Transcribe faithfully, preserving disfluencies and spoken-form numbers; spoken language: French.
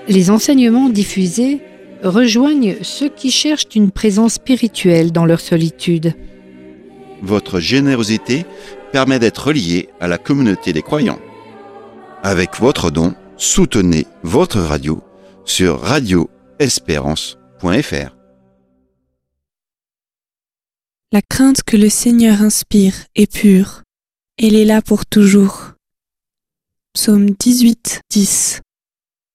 Les enseignements diffusés rejoignent ceux qui cherchent une présence spirituelle dans leur solitude. Votre générosité permet d'être lié à la communauté des croyants. Avec votre don, soutenez votre radio sur radio espérance point f r. La crainte que le Seigneur inspire est pure. Elle est là pour toujours. Psaume dix-huit, dix.